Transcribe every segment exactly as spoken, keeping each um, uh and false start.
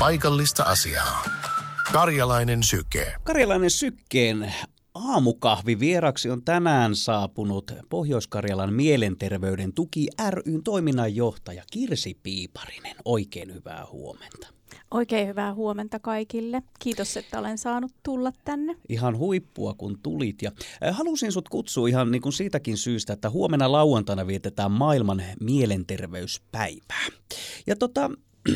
paikallista asiaa. Karjalainen syke. Karjalainen sykkeen aamukahvi vieraksi on tänään saapunut Pohjois-Karjalan mielenterveyden tuki ry:n toiminnanjohtaja Kirsi Piiparinen. Oikein hyvää huomenta. Oikein hyvää huomenta kaikille. Kiitos, että olen saanut tulla tänne. Ihan huippua, kun tulit. Ja halusin sut kutsua ihan niin kuin siitäkin syystä, että huomenna lauantaina vietetään maailman mielenterveyspäivää. Ja tota,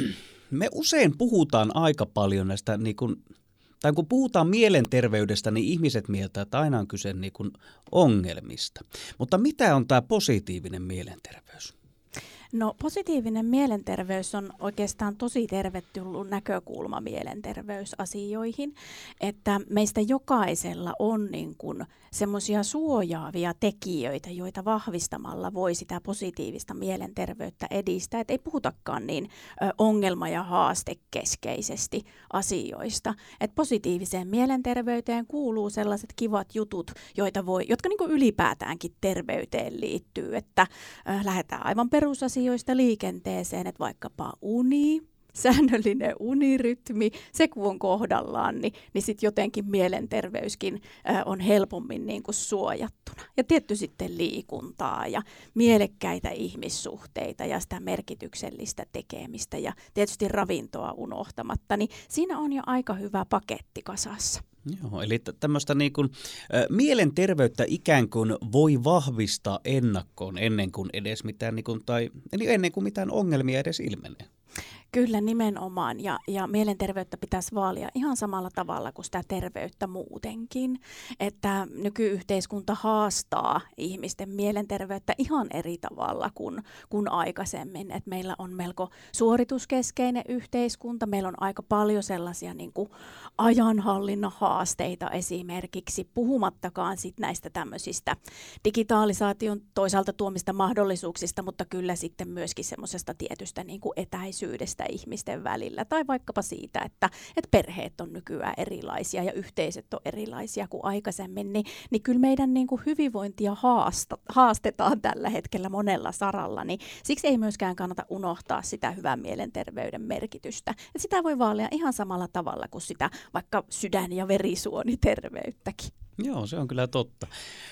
me usein puhutaan aika paljon näistä, niin kuin, tai kun puhutaan mielenterveydestä, niin ihmiset mieltää, että aina on kyse niin kuin ongelmista. Mutta mitä on tämä positiivinen mielenterveys? No, positiivinen mielenterveys on oikeastaan tosi tervetullut näkökulma mielenterveysasioihin, että meistä jokaisella on niin kuin semmoisia suojaavia tekijöitä, joita vahvistamalla voi sitä positiivista mielenterveyttä edistää. Et ei puhutakaan niin ö, ongelma- ja haastekeskeisesti asioista. Et positiiviseen mielenterveyteen kuuluu sellaiset kivat jutut, joita voi, jotka niin kuin ylipäätäänkin terveyteen liittyy, että ö, lähdetään aivan perusasioista liikenteeseen, että vaikkapa uni, säännöllinen unirytmi, se kun on kohdallaan, niin, niin sitten jotenkin mielenterveyskin äh, on helpommin niin kuin suojattuna. Ja tietty sitten liikuntaa ja mielekkäitä ihmissuhteita ja sitä merkityksellistä tekemistä ja tietysti ravintoa unohtamatta, niin siinä on jo aika hyvä paketti kasassa. Joo, eli tämmöistä niin kuin, ä, mielenterveyttä ikään kuin voi vahvistaa ennakkoon ennen kuin edes mitään, niin kuin, tai ennen kuin mitään ongelmia edes ilmenee. Kyllä nimenomaan, ja, ja mielenterveyttä pitäisi vaalia ihan samalla tavalla kuin sitä terveyttä muutenkin, että nykyyhteiskunta haastaa ihmisten mielenterveyttä ihan eri tavalla kuin, kuin aikaisemmin, että meillä on melko suorituskeskeinen yhteiskunta, meillä on aika paljon sellaisia niin kuin ajanhallinnan haasteita esimerkiksi, puhumattakaan sit näistä tämmöisistä digitalisaation toisaalta tuomista mahdollisuuksista, mutta kyllä sitten myöskin semmoisesta tietystä niin kuin etäisyydestä ihmisten välillä tai vaikkapa siitä, että, että perheet on nykyään erilaisia ja yhteisöt on erilaisia kuin aikaisemmin, niin, niin kyllä meidän niin kuin hyvinvointia haasta, haastetaan tällä hetkellä monella saralla, niin siksi ei myöskään kannata unohtaa sitä hyvän mielenterveyden merkitystä. Et sitä voi vaalia ihan samalla tavalla kuin sitä vaikka sydän- ja verisuoniterveyttäkin. Joo, se on kyllä totta.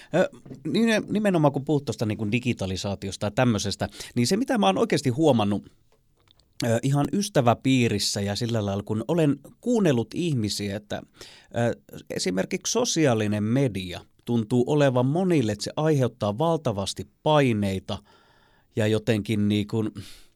Nimenomaan kun puhut tuosta niin kuin digitalisaatiosta ja tämmöisestä, niin se mitä mä oon oikeasti huomannut ihan ystäväpiirissä ja sillä lailla, kun olen kuunnellut ihmisiä, että esimerkiksi sosiaalinen media tuntuu olevan monille, että se aiheuttaa valtavasti paineita ja jotenkin niin kuin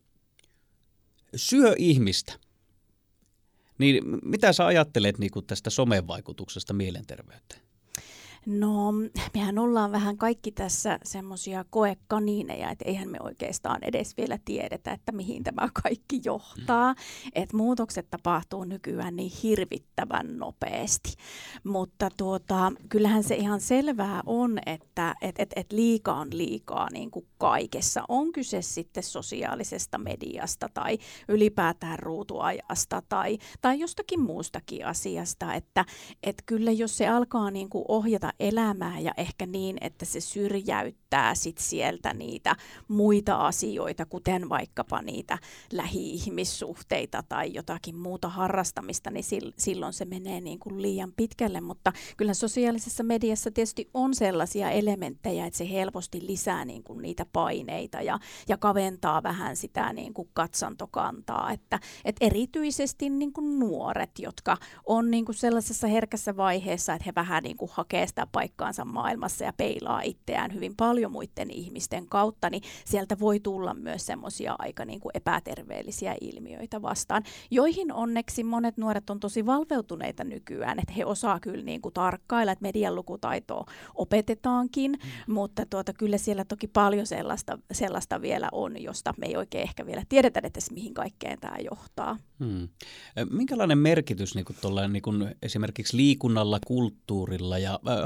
syö ihmistä. Niin mitä sä ajattelet niin kuin tästä somen vaikutuksesta mielenterveyteen? No, mehän ollaan vähän kaikki tässä semmoisia koekaniineja, että eihän me oikeastaan edes vielä tiedetä, että mihin tämä kaikki johtaa. Että muutokset tapahtuu nykyään niin hirvittävän nopeasti. Mutta tuota, kyllähän se ihan selvää on, että et, et, et liika on liikaa niin kuin kaikessa. On kyse sitten sosiaalisesta mediasta tai ylipäätään ruutuajasta tai, tai jostakin muustakin asiasta. Että et kyllä jos se alkaa niin kuin ohjata elämää ja ehkä niin, että se syrjäyttää sit sieltä niitä muita asioita, kuten vaikkapa niitä lähi-ihmissuhteita tai jotakin muuta harrastamista, niin silloin se menee niin kuin liian pitkälle, mutta kyllä sosiaalisessa mediassa tietysti on sellaisia elementtejä, että se helposti lisää niin kuin niitä paineita ja, ja kaventaa vähän sitä niin kuin katsantokantaa, että, että erityisesti niin kuin nuoret, jotka on niin kuin sellaisessa herkässä vaiheessa, että he vähän niin kuin hakee sitä paikkaansa maailmassa ja peilaa itseään hyvin paljon muiden ihmisten kautta, niin sieltä voi tulla myös semmoisia aika niin kuin epäterveellisiä ilmiöitä vastaan, joihin onneksi monet nuoret on tosi valveutuneita nykyään, että he osaa kyllä niin kuin tarkkailla, että median lukutaitoa opetetaankin, mm. mutta tuota, kyllä siellä toki paljon sellaista, sellaista vielä on, josta me ei oikein ehkä vielä tiedetä, että mihin kaikkeen tämä johtaa. Hmm. Minkälainen merkitys niin kuin tuolla, niin kuin esimerkiksi liikunnalla, kulttuurilla ja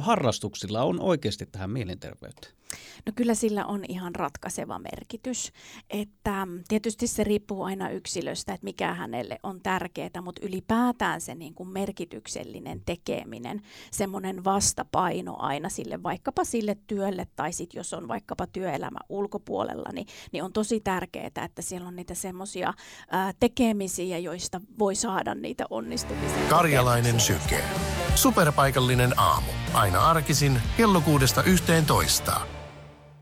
harrastuksilla on oikeasti tähän mielenterveyteen? No kyllä sillä on ihan ratkaiseva merkitys, että tietysti se riippuu aina yksilöstä, että mikä hänelle on tärkeää, mutta ylipäätään se niin kuin merkityksellinen tekeminen, semmoinen vastapaino aina sille vaikkapa sille työlle tai sitten jos on vaikkapa työelämä ulkopuolella, niin, niin on tosi tärkeää, että siellä on niitä semmoisia tekemisiä, joista voi saada niitä onnistumisia. Karjalainen syke. Superpaikallinen aamu. Aina arkisin kello kuudesta yhteentoista.